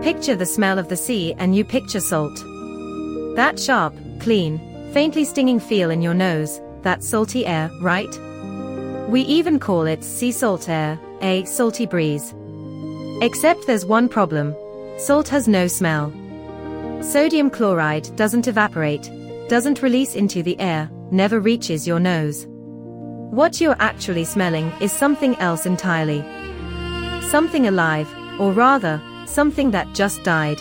Picture the smell of the sea and you picture salt. That sharp, clean, faintly stinging feel in your nose, that salty air, right? We even call it sea salt air, a salty breeze. Except there's one problem. Salt has no smell. Sodium chloride doesn't evaporate, doesn't release into the air, never reaches your nose. What you're actually smelling is something else entirely. Something alive, or rather, something that just died.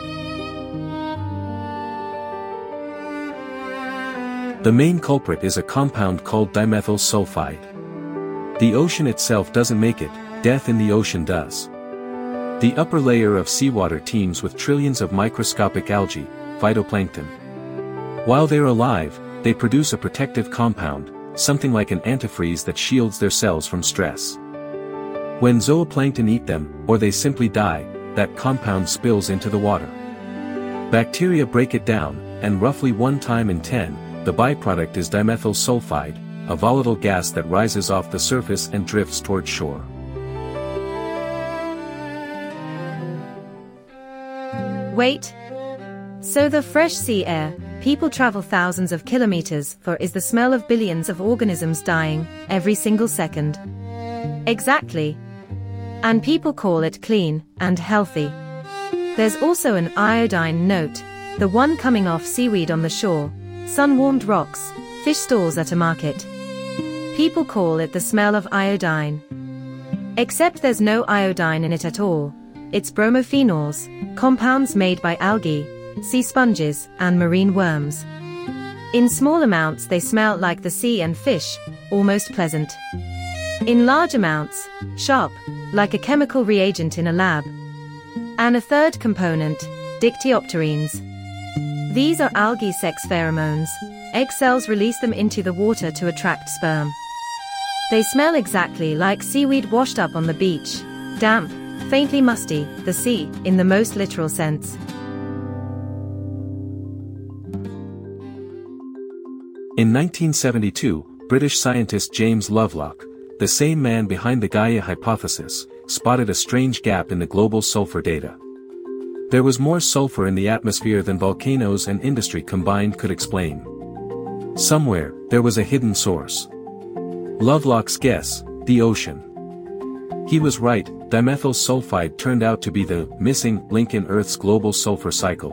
The main culprit is a compound called dimethyl sulfide. The ocean itself doesn't make it, death in the ocean does. The upper layer of seawater teems with trillions of microscopic algae, phytoplankton. While they're alive, they produce a protective compound, something like an antifreeze that shields their cells from stress. When zooplankton eat them, or they simply die, that compound spills into the water. Bacteria break it down, and roughly 1 time in 10, the byproduct is dimethyl sulfide, a volatile gas that rises off the surface and drifts toward shore. Wait. So the fresh sea air people travel thousands of kilometers for is the smell of billions of organisms dying every single second. Exactly. And people call it clean and healthy. There's also an iodine note, the one coming off seaweed on the shore, sun-warmed rocks, fish stalls at a market. People call it the smell of iodine. Except there's no iodine in it at all. It's bromophenols, compounds made by algae, sea sponges, and marine worms. In small amounts they smell like the sea and fish, almost pleasant. In large amounts, sharp, like a chemical reagent in a lab. And a third component, dictyopterines. These are algae sex pheromones. Egg cells release them into the water to attract sperm. They smell exactly like seaweed washed up on the beach, damp, faintly musty, the sea, in the most literal sense. In 1972, British scientist James Lovelock, the same man behind the Gaia hypothesis, spotted a strange gap in the global sulfur data. There was more sulfur in the atmosphere than volcanoes and industry combined could explain. Somewhere, there was a hidden source. Lovelock's guess, the ocean. He was right, dimethyl sulfide turned out to be the missing link in Earth's global sulfur cycle.